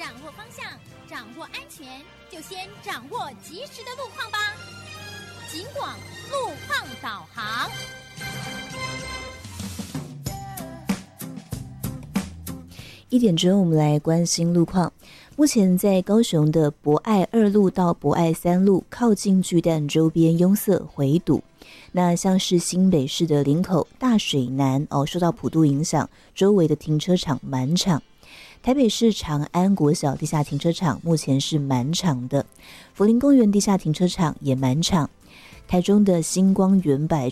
掌握方向，掌握安全，就先掌握及时的路况吧。警广路况导航。 1点钟，我们来关心路况。目前在高雄的博爱2路到博爱3路靠近巨蛋周边拥塞回堵。那像是新北市的林口大水南受到普渡影响，周围的停车场满场。台北市长安国小地下停车场目前是满场的，福林公园地下停车场也满场。台中的星光远百